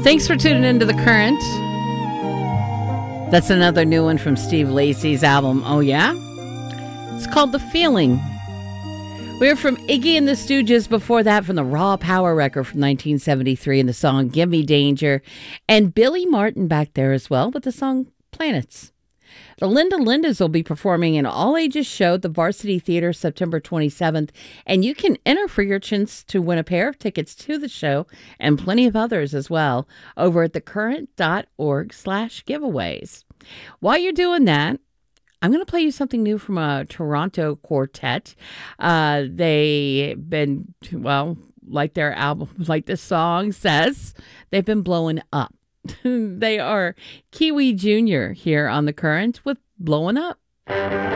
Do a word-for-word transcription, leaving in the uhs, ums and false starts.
Thanks for tuning into The Current. That's another new one from Steve Lacy's album, Oh Yeah? It's called The Feeling. We were from Iggy and the Stooges before that, from the Raw Power record from nineteen seventy-three, and the song Give Me Danger. And Billy Martin back there as well with the song Planets. The Linda Lindas will be performing an all-ages show at the Varsity Theater September twenty-seventh, and you can enter for your chance to win a pair of tickets to the show and plenty of others as well over at thecurrent.org slash giveaways. While you're doing that, I'm going to play you something new from a Toronto quartet. Uh, they've been, well, like their album, like the song says, they've been blowing up. They are Kiwi Junior here on The Current with Blowing Up.